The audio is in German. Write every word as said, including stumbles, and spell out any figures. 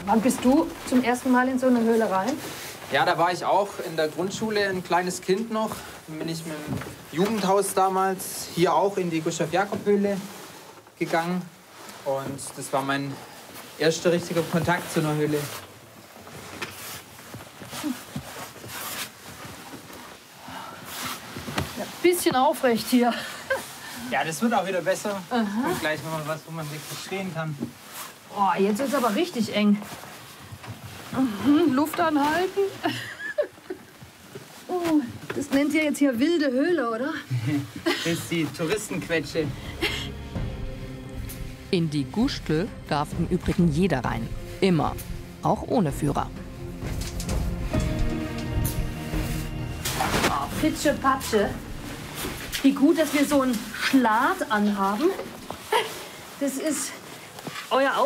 Wann bist du zum ersten Mal in so eine Höhle rein? Ja, da war ich auch in der Grundschule, ein kleines Kind noch. Dann bin ich mit dem Jugendhaus damals hier auch in die Gustav-Jakob-Höhle gegangen. Und das war mein erster richtiger Kontakt zu einer Höhle. Ja, bisschen aufrecht hier. Ja, das wird auch wieder besser. Und gleich mal was, wo man sich verstehen kann. Oh, jetzt ist aber richtig eng. Mhm, Luft anhalten. Oh, das nennt ihr jetzt hier wilde Höhle, oder? Das ist die Touristenquetsche. In die Gustl darf im Übrigen jeder rein. Immer. Auch ohne Führer. Oh, Pitsche Patsche. Wie gut, dass wir so einen Schlad anhaben. Das ist euer Auto.